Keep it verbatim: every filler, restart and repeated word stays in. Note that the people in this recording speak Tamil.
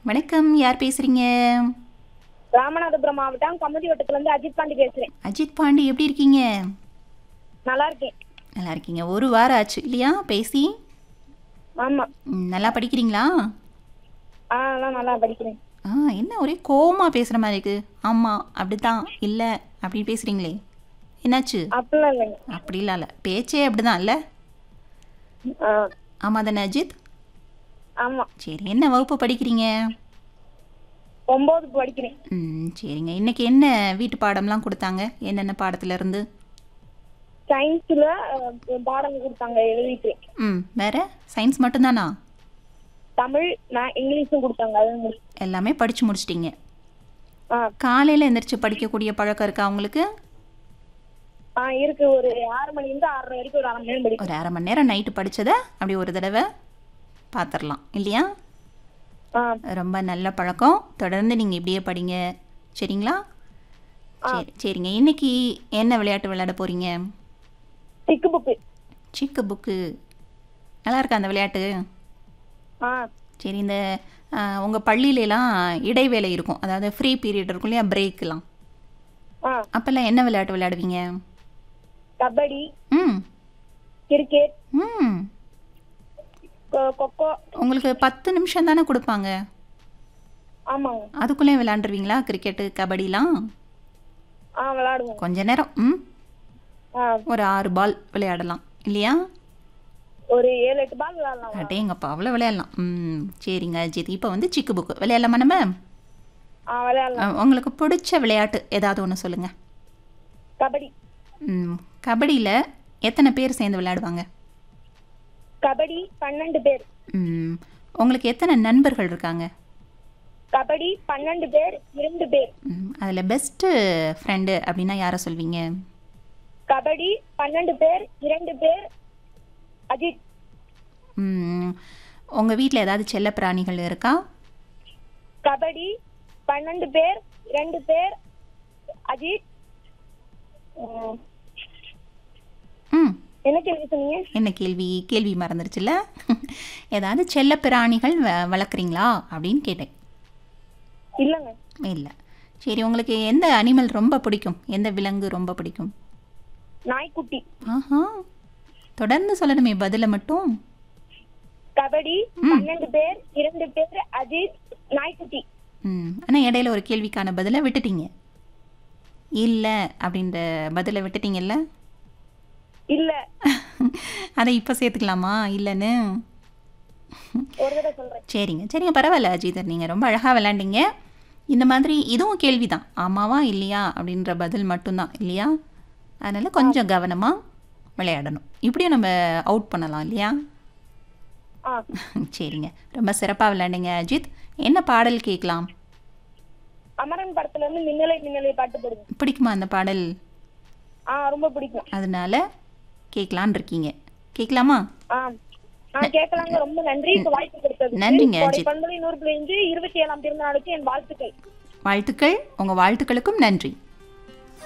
வணக்கம். யார் பேசுறீங்க? ராமநாதபுரம் மாவட்டம் கமுதி வட்டத்துல இருந்து அஜித் பாண்டி பேசுறேன். அஜித் பாண்டி எப்படி இருக்கீங்க? நல்லா இருக்கேன். நல்லா இருக்கீங்க. ஒரு வாரம் ஆச்சு இல்லையா பேசி? ஆமா. ம், நல்லா படிக்கிறீங்களா? ஆ நான் நல்லா படிக்கிறேன். ஆ என்ன ஒரே கோவமா பேசுகிற மாதிரி இருக்கு. ஆமாம் அப்படித்தான் இல்லை அப்படி பேசுகிறீங்களே, என்னாச்சு? அப்படிலாம் இல்லைங்க. அப்படிலாம் இல்லை, பேச்சே அப்படிதான் இல்லை? ஆ ஆமாம் தானே அஜித்? ஆமா. சரி, என்ன வகுப்பு படிக்கிறீங்க? ஒன்பது படிக்கிறேன். ம் சரிங்க. இன்னைக்கு என்ன வீட்டு பாடம்லாம் கொடுத்தாங்க? என்னென்ன பாடத்துல இருந்து? சயின்ஸ்ல அஹ், பாடம் கொடுத்தாங்க, எழுதிக்கிறேன். ம் வேற சயின்ஸ் மட்டும்தானா? தமிழ் நான் இங்கிலீஷும் கொடுத்தாங்க, அது முடிச்சு. எல்லாமே படித்து முடிச்சிட்டிங்க. ஆ காலையில் எந்திரிச்சு படிக்கக்கூடிய பழக்கம் இருக்கா உங்களுக்கு? ஆ இருக்கு. ஒரு ஆறு மணி இருந்து ஆறரை வரைக்கும் ஒரு அரை மணி நேரம் படிக்கும். ஒரு அரை மணி நேரம் நைட்டு படித்ததை அப்படி ஒரு தடவை பார்த்துடலாம் இல்லையா? ஆ ரொம்ப நல்ல பழக்கம். தொடர்ந்து நீங்கள் இப்படியே படிங்க, சரிங்களா? சரி சரிங்க. இன்னைக்கு என்ன விளையாட்டு விளையாட போகிறீங்க? திக்கு புக்கு. சிக்கு புக்கு. நல்லா இருக்கா அந்த விளையாட்டு? ஆ சரி, இந்த உங்கள் பள்ளியிலலாம் இடைவேளை இருக்கும், அதாவது ஃப்ரீ பீரியட் இருக்கும் இல்லையா, பிரேக்கெலாம். ஆ அப்போல்லாம் என்ன விளையாட்டு விளையாடுவீங்க? கபடி, ம் கிரிக்கெட், ம் கொ- கொக்கோ. உங்களுக்கு பத்து நிமிஷம் தானே கொடுப்பாங்க, ஆமாங்க. அதுக்குள்ளே விளையாண்டுருவீங்களா கிரிக்கெட்டு கபடிலாம்? ஆ விளையாடுவோம். கொஞ்ச நேரம், ம் ஆ ஒரு ஆறு பால் விளையாடலாம் இல்லையா? ஒரு ஏழு எட்டு பால் விளையாடலாம். அடேங்கப்பா, அவ்வளோ விளையாடலாம். ம் சரிங்க அஜித். இப்போ வந்து சிக்கு புக்கு விளையாடலாமா நம்ம? ஆ விளையாடலாம். அஹ், உங்களுக்கு பிடிச்ச விளையாட்டு ஏதாவது ஒன்று சொல்லுங்கள். கபடி. ம் கபடியில் எத்தனை பேர் சேர்ந்து விளையாடுவாங்க? கபடி பன்னெண்டு பேர். ம் உங்களுக்கு எத்தனை நண்பர்கள் இருக்காங்க? கபடி பன்னெண்டு பேர், இரண்டு பேர். ம் அதில் பெஸ்ட்டு ஃப்ரெண்டு அப்படின்னா யாரை சொல்வீங்க? கபடி பன்னெண்டு பேர், இரண்டு பேர் அஜித். ம் உங்கள் வீட்டில் ஏதாவது செல்ல பிராணிகள் இருக்கா? கபடி பன்னெண்டு பேர், இரண்டு பேர் அஜித். உம், ம் என்ன கேள்வி சொன்னீங்க? என்ன கேள்வி? கேள்வி மறந்துருச்சுல்ல? ஏதாவது செல்ல பிராணிகள் வ வளர்க்குறீங்களா அப்படின்னு கேட்டேன். இல்லைங்க. இல்லை. சரி, உங்களுக்கு எந்த அனிமல் ரொம்ப பிடிக்கும்? எந்த விலங்கு ரொம்ப பிடிக்கும்? நாய்க்குட்டி. ஆஹா, தொடர்ந்து சொல்லணுமே பதிலை மட்டும். கபடி பன்னெண்டு பேர், இரண்டு பேர் அஜித், நாய்க்குட்டி. ம் ஆனால் இடையில ஒரு கேள்விக்கான பதிலை விட்டுட்டீங்க. இல்லை அப்படின்ற பதிலை விட்டுட்டீங்கல்ல? இல்ல. அதை இப்போ சேர்த்துக்கலாமா இல்லைன்னு? ஒரு தடவை சொல்றேன். சரிங்க சரிங்க, பரவாயில்ல அஜிதர், நீங்கள் ரொம்ப அழகாக விளையாண்டீங்க. இந்த மாதிரி இதுவும் கேள்வி தான், ஆமாவா இல்லையா அப்படின்ற பதில் மட்டும்தான் இல்லையா? அதனால் கொஞ்சம் கவனமாக விளையாடணும். இப்படியும் நம்ம அவுட் பண்ணலாம் இல்லையா? ஆ சரிங்க, ரொம்ப சிறப்பாக விளையாண்டீங்க அஜித். என்ன பாடல் கேட்கலாம்? அமரன் படத்துல இருந்து மின்னலை மின்னலை பாட்டு போடுங்க. பிடிக்குமா அந்த பாடல்? ஆ ரொம்ப பிடிக்கும். அதனால கேட்கலான் இருக்கீங்க, கேட்கலாமா? ஆ நான் கேட்கலாங்க. ரொம்ப நன்றி இப்ப வாய்ப்பு கொடுத்தது. நன்றிங்க அஜித். பண்பலை நூறு புள்ளி அஞ்சு இருபத்தி ஏழாம் பிறந்த நாளுக்கு என் வாழ்த்துக்கள். வாழ்த்துக்கள். உங்கள் வாழ்த்துக்களுக்கும் நன்றி.